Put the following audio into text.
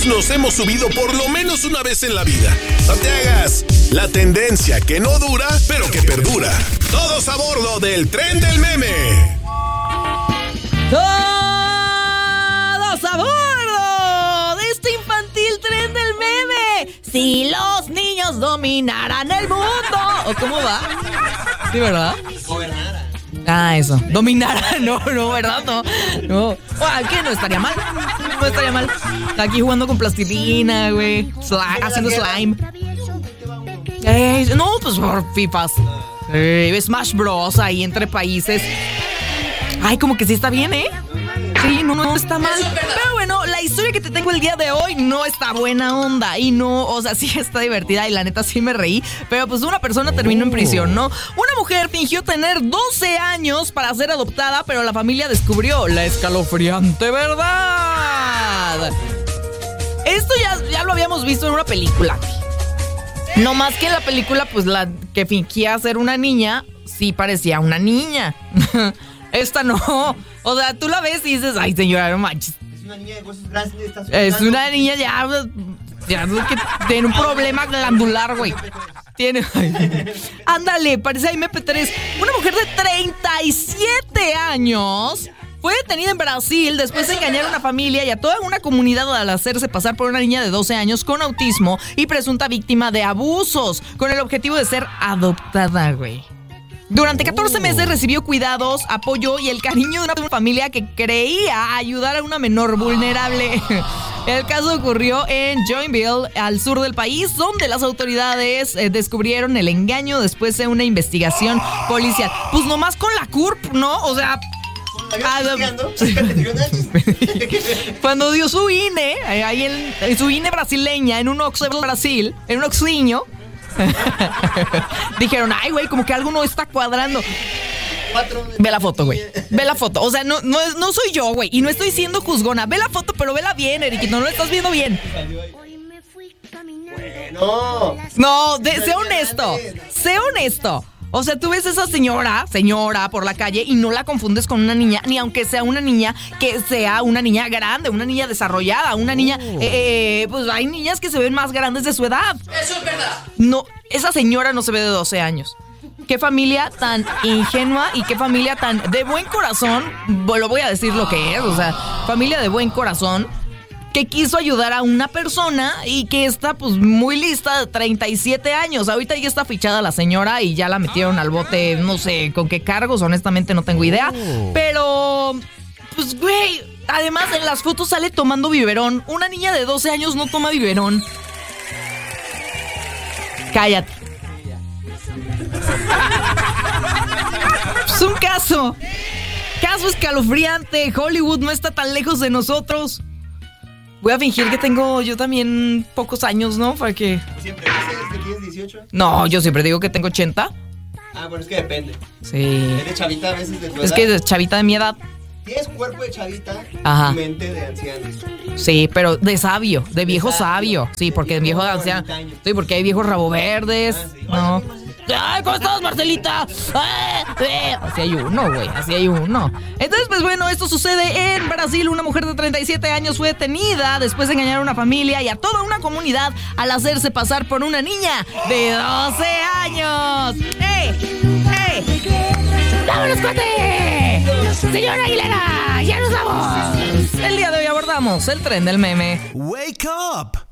Todos nos hemos subido por lo menos una vez en la vida. No te hagas. La tendencia que no dura, pero que perdura. Todos a bordo del tren del meme. ¡Todos a bordo de este infantil tren del meme! Si los niños dominaran el mundo. ¿O cómo va? ¿Sí, verdad? Gobernara. Ah, eso. Dominara. No, ¿verdad? No. ¿Qué? No estaría mal. No estaría mal. Está aquí jugando con plastilina, güey. Haciendo slime. No, pues por FIFAs. Smash Bros. Ahí entre países. Ay, como que sí está bien, ¿eh? Sí, no está mal. Pero bueno, la historia que te tengo el día de hoy no está buena onda. Y no, o sea, sí está divertida y la neta sí me reí. Pero pues una persona terminó en prisión, ¿no? Una mujer fingió tener 12 años para ser adoptada, pero la familia descubrió la escalofriante verdad. Esto ya lo habíamos visto en una película. No más que en la película, pues la que fingía ser una niña, sí parecía una niña. Esta no. O sea, tú la ves y dices, ay, señora, no manches. Es una niña de huesos grandes. Es una niña ya que tiene un problema glandular, güey. Tiene... Ándale, parece MP3. Una mujer de 37 años fue detenida en Brasil después de engañar a una familia y a toda una comunidad al hacerse pasar por una niña de 12 años con autismo y presunta víctima de abusos, con el objetivo de ser adoptada, güey. Durante 14 meses recibió cuidados, apoyo y el cariño de una familia que creía ayudar a una menor vulnerable. El caso ocurrió en Joinville, al sur del país, donde las autoridades descubrieron el engaño después de una investigación policial. Pues nomás con la CURP, ¿no? O sea... Cuando dio su INE, ahí en su INE brasileña, en un Oxxo de Brasil, en un Oxxinho, dijeron, ay, güey, como que algo no está cuadrando. Ve la foto, güey. Ve la foto. O sea, no soy yo, güey. Y no estoy siendo juzgona. Ve la foto, pero vela bien, Eriquito. No lo estás viendo bien. No, sé honesto. Sé honesto. O sea, tú ves a esa señora por la calle y no la confundes con una niña, ni aunque sea una niña que sea una niña grande, una niña desarrollada, una niña... pues hay niñas que se ven más grandes de su edad. Eso es verdad. No, esa señora no se ve de 12 años. Qué familia tan ingenua y qué familia tan de buen corazón, lo voy a decir lo que es, o sea, familia de buen corazón, que quiso ayudar a una persona y que está pues muy lista, de 37 años. Ahorita ya está fichada la señora y ya la metieron al bote, no sé con qué cargos, honestamente no tengo idea. Pero, pues güey, además en las fotos sale tomando biberón. Una niña de 12 años no toma biberón. Cállate. Es un caso escalofriante. Hollywood no está tan lejos de nosotros. Voy a fingir que tengo yo también pocos años, ¿no? Para que... ¿Siempre dices que tienes 18? No, yo siempre digo que tengo 80. Ah, bueno, es que depende. Sí. Es de chavita a veces de tu edad. Es que de chavita de mi edad. Tienes cuerpo de chavita, Ajá. mente de anciano. Sí, pero de sabio, de viejo sabio. Sí, porque de viejo de anciano. Sí, porque hay viejos rabo verdes. Sí. No. ¡Ay, ¿cómo estás, Marcelita? Así hay uno, güey, así hay uno. Entonces, pues bueno, esto sucede en Brasil. Una mujer de 37 años fue detenida después de engañar a una familia y a toda una comunidad al hacerse pasar por una niña de 12 años. ¡Ey! ¡Vámonos, cuate! ¡Señora Aguilera! ¡Ya nos vamos! El día de hoy abordamos el tren del meme. Wake up.